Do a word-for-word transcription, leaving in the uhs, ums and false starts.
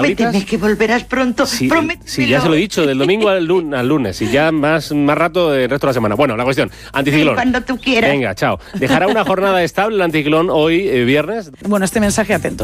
favoritas. Prométeme que volverás pronto. Sí, Prométemelo. sí, ya se lo he dicho, del domingo al, lun- al lunes, y ya más, más rato del resto de la semana. Bueno, la cuestión, anticiclón. Cuando tú quieras. Venga, chao. ¿Dejará una jornada estable el anticiclón hoy, eh, viernes? Bueno, este mensaje atento.